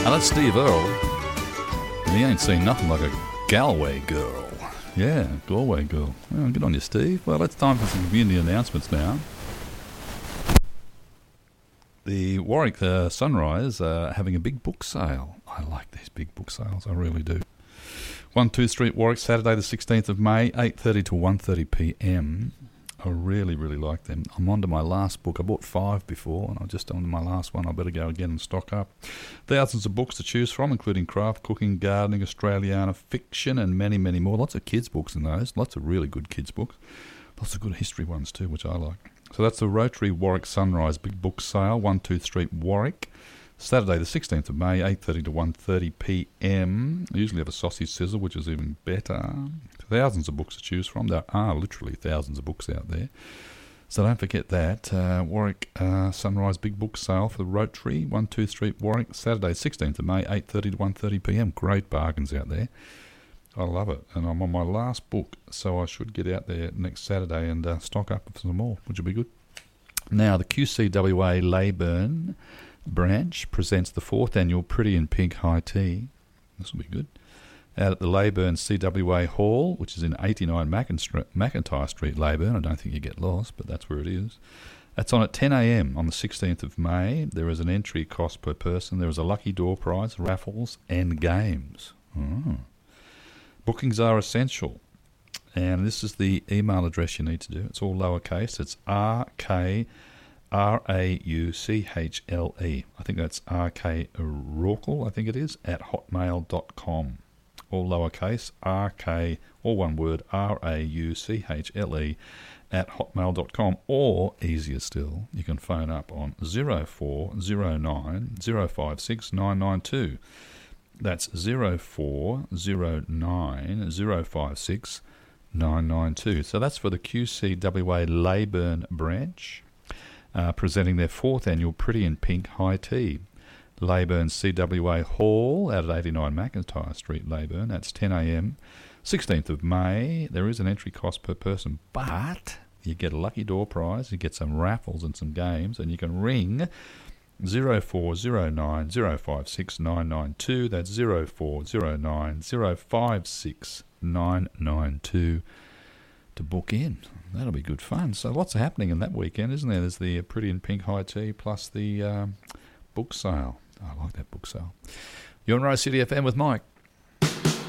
And that's Steve Earle. And he ain't seen nothing like a Galway girl. Yeah, Galway girl. Oh, good on you, Steve. Well, it's time for some community announcements now. The Warwick Sunrise are having a big book sale. I like these big book sales, I really do. 12 Street, Warwick, Saturday the 16th of May, 8:30 to 1:30pm. I really, really like them. I'm on to my last book. I bought 5 before, and I'm just on to my last one. I better go again and stock up. Thousands of books to choose from, including craft, cooking, gardening, Australiana, fiction, and many, many more. Lots of kids' books in those. Lots of really good kids' books. Lots of good history ones too, which I like. So that's the Rotary Warwick Sunrise Big Book Sale, 12 Street, Warwick. Saturday the 16th of May, 8:30 to 1:30pm. I usually have a sausage sizzle, which is even better. Thousands of books to choose from. There are literally thousands of books out there. So don't forget that. Warwick Sunrise Big Book Sale for the Rotary, 12 Street, Warwick, Saturday 16th of May, 8:30 to 1:30pm. Great bargains out there. I love it. And I'm on my last book, so I should get out there next Saturday and stock up for some more, which will be good. Now, the QCWA Leyburn branch presents the 4th annual Pretty in Pink High Tea. This will be good. Out at the Leyburn CWA Hall, which is in 89 McIntyre Street, Leyburn. I don't think you get lost, but that's where it is. That's on at 10 a.m. on the 16th of May. There is an entry cost per person. There is a lucky door prize, raffles, and games. Oh. Bookings are essential. And this is the email address you need to do. It's all lowercase. It's RKRAUCHLE. I think that's RKRauchel, I think it is, at hotmail.com. All lowercase, RK, all one word, RAUCHLE at hotmail.com. Or, easier still, you can phone up on 0409 056 992. That's 0409 056 992. So that's for the QCWA Leyburn branch, presenting their 4th annual Pretty in Pink High Tea. Leyburn CWA Hall out at 89 McIntyre Street, Leyburn. That's 10 a.m. 16th of May. There is an entry cost per person, but you get a lucky door prize, you get some raffles and some games, and you can ring 0409 056 992. That's 0409 056 992 to book in. That'll be good fun. So lots happening in that weekend, isn't there? There's the Pretty in Pink High Tea plus the book sale. I like that book sale. You're on Rose City FM with Mike.